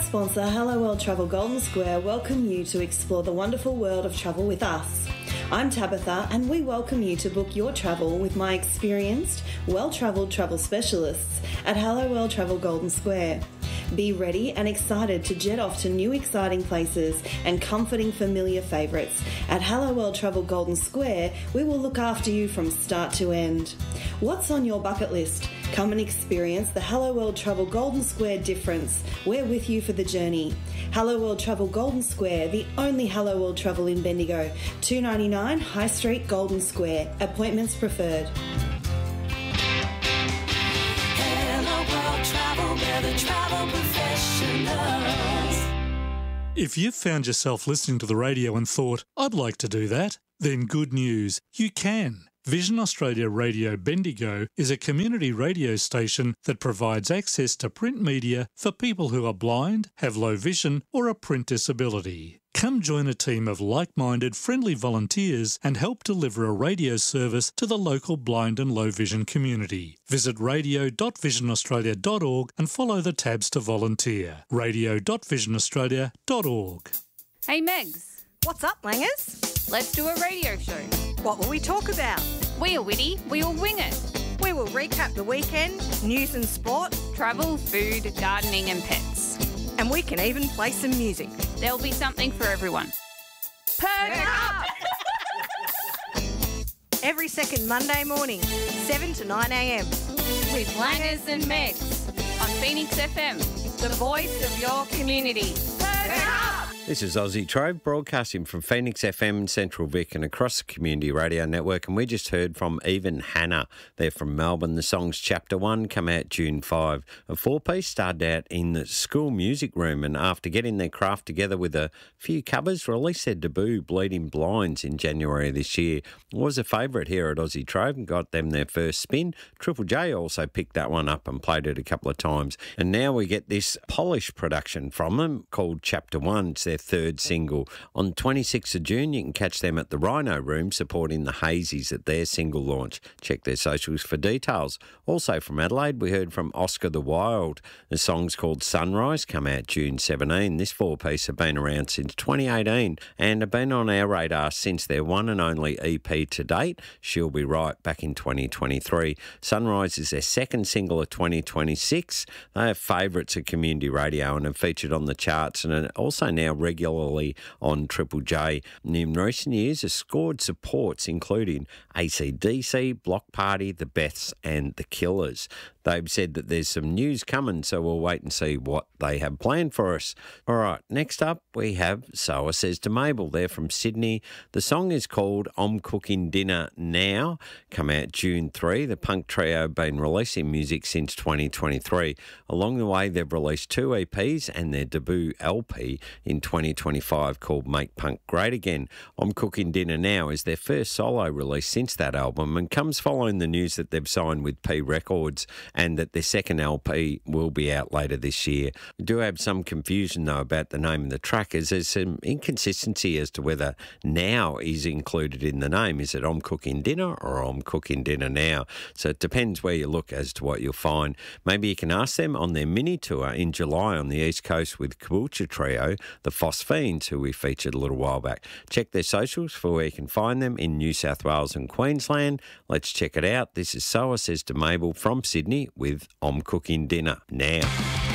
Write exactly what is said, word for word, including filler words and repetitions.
sponsor, Hello World Travel Golden Square, welcome you to explore the wonderful world of travel with us. I'm Tabitha, and we welcome you to book your travel with my experienced, well-travelled travel specialists at Hello World Travel Golden Square. Be ready and excited to jet off to new exciting places and comforting familiar favourites. At Hello World Travel Golden Square, we will look after you from start to end. What's on your bucket list? Come and experience the Hello World Travel Golden Square difference. We're with you for the journey. Hello World Travel Golden Square, the only Hello World Travel in Bendigo. two ninety-nine High Street, Golden Square. Appointments preferred. If you've found yourself listening to the radio and thought, I'd like to do that, then good news, you can. Vision Australia Radio Bendigo is a community radio station that provides access to print media for people who are blind, have low vision or a print disability. Come join a team of like-minded, friendly volunteers and help deliver a radio service to the local blind and low vision community. Visit radio dot vision australia dot org and follow the tabs to volunteer. radio dot vision australia dot org. Hey Megs. What's up, Langers? Let's do a radio show. What will we talk about? We are witty, we will wing it. We will recap the weekend, news and sport, travel, food, gardening and pets. And we can even play some music. There'll be something for everyone. Perk up! Every second Monday morning, seven to nine a m. With Langers and Megs on Phoenix F M, the voice of your community. Perk up! This is Aussie Trove broadcasting from Phoenix F M, Central Vic and across the Community Radio Network. And we just heard from Even Hannah. They're from Melbourne. The song's Chapter one, come out June fifth. A four-piece started out in the school music room and after getting their craft together with a few covers, released their debut, Bleeding Blinds, in January this year. It was a favourite here at Aussie Trove and got them their first spin. Triple J also picked that one up and played it a couple of times. And now we get this polished production from them called Chapter one. It's their third single. On twenty-sixth of June, you can catch them at the Rhino Room supporting the Hazies at their single launch. Check their socials for details. Also from Adelaide, we heard from Oscar the Wild. The song's called Sunrise, come out June seventeenth. This four-piece have been around since twenty eighteen and have been on our radar since their one and only E P to date, She'll Be Right, back in twenty twenty-three. Sunrise is their second single of twenty twenty-six. They are favourites of community radio and have featured on the charts and are also now regularly on Triple J. In recent years, has scored supports including A C D C, Block Party, The Beths and The Killers. They've said that there's some news coming, so we'll wait and see what they have planned for us. All right, next up we have So I Says to Mabel. They're from Sydney. The song is called I'm Cooking Dinner Now, come out June third. The punk trio have been releasing music since twenty twenty-three. Along the way, they've released two E Ps and their debut L P in twenty twenty-five called Make Punk Great Again. I'm Cooking Dinner Now is their first solo release since that album and comes following the news that they've signed with P Records and that their second L P will be out later this year. We do have some confusion, though, about the name of the track, as there's some inconsistency as to whether now is included in the name. Is it I'm Cooking Dinner or I'm Cooking Dinner Now? So it depends where you look as to what you'll find. Maybe you can ask them on their mini tour in July on the East Coast with Caboolture Trio, the Phosphenes, who we featured a little while back. Check their socials for where you can find them in New South Wales and Queensland. Let's check it out. This is So I Says to Mabel from Sydney with I'm Cooking Dinner Now.